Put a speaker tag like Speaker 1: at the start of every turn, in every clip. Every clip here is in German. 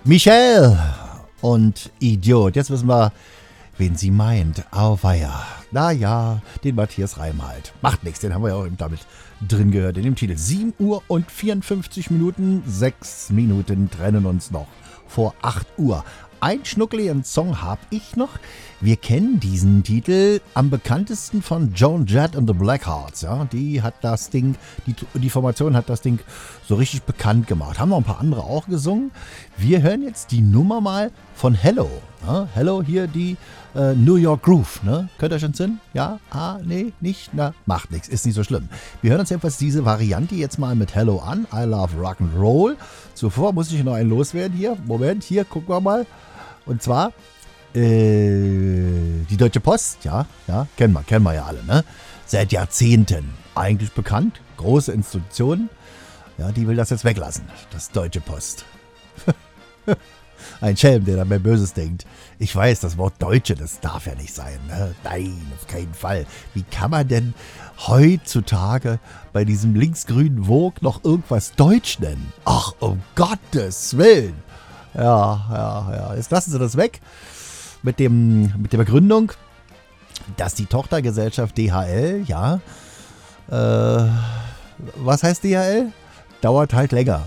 Speaker 1: Michelle und Idiot. Jetzt wissen wir, wen sie meint. Auweia. Naja, den Matthias Reim halt. Macht nichts, den haben wir ja auch eben damit drin gehört in dem Titel. 7 Uhr und 54 Minuten, 6 Minuten trennen uns noch vor 8 Uhr. Ein schnuckeligen Song habe ich noch. Wir kennen diesen Titel am bekanntesten von Joan Jett and the Blackhearts. Ja, die hat das Ding, die Formation hat das Ding so richtig bekannt gemacht. Haben noch ein paar andere auch gesungen. Wir hören jetzt die Nummer mal von Hello. Ja, Hello hier die New York Groove. Ne? Könnt ihr schon Sinn? Ja? Nee, nicht? Na, macht nichts. Ist nicht so schlimm. Wir hören uns jedenfalls diese Variante jetzt mal mit Hello an. I Love Rock'n'Roll. Zuvor muss ich noch einen loswerden hier. Moment, hier, gucken wir mal. Und zwar die Deutsche Post, ja, kennen wir ja alle, ne? Seit Jahrzehnten eigentlich bekannt, große Institution, ja, die will das jetzt weglassen, das Deutsche Post. Ein Schelm, der da mehr Böses denkt. Ich weiß, das Wort Deutsche, das darf ja nicht sein, ne? Nein, auf keinen Fall. Wie kann man denn heutzutage bei diesem linksgrünen Vogue noch irgendwas Deutsch nennen? Ach, um Gottes Willen. Ja. Jetzt lassen sie das weg mit der Begründung, dass die Tochtergesellschaft DHL, ja, was heißt DHL? Dauert halt länger.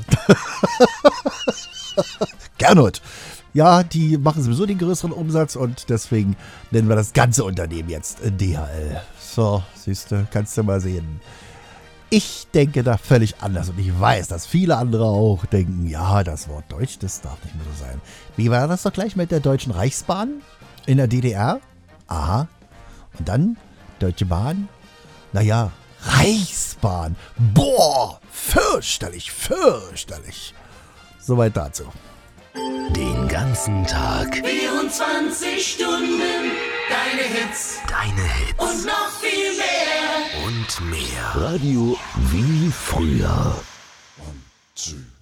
Speaker 1: Gernot. Ja, die machen sowieso den größeren Umsatz und deswegen nennen wir das ganze Unternehmen jetzt DHL. So, siehst du, kannst du mal sehen. Ich denke da völlig anders und ich weiß, dass viele andere auch denken, ja, das Wort Deutsch, das darf nicht mehr so sein. Wie war das doch gleich mit der Deutschen Reichsbahn in der DDR? Aha. Und dann Deutsche Bahn? Naja, Reichsbahn. Boah, fürchterlich. Soweit dazu.
Speaker 2: Den ganzen Tag.
Speaker 3: 24 Stunden. Deine Hits. Und noch viel mehr.
Speaker 2: Und mehr. Radio wie früher.
Speaker 4: 1, 2.